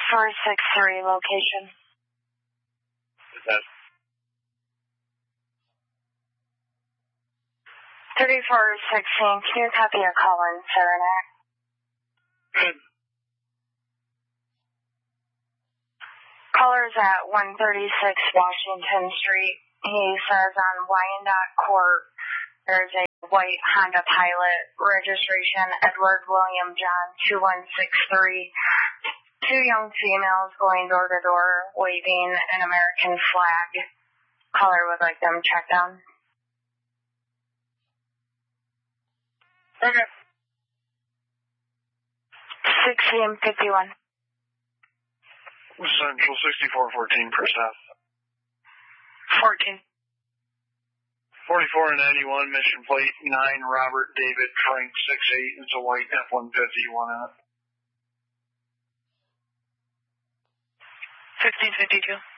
3463 location. That's 3416, can you copy a call in, Saranac? good. Caller's at 136 Washington Street. He says on Wyandotte Court, there's a white Honda Pilot, registration Edward William John 2163. Two young females going door to door, waving an American flag. Caller would like them checked down. Okay. 1651. Central 6414, press F. 14. 44 and 91, mission plate 9, Robert David Frank 68. It's a white F-150 one out. 1552.